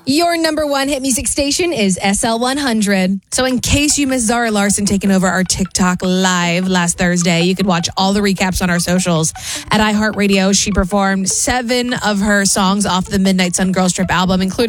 Your number one hit music station is SL100. So in case you missed Zara Larson taking over our TikTok live last Thursday, you could watch all the recaps on our socials. At iHeartRadio, she performed 7 of her songs off the Midnight Sun Girls Trip album, including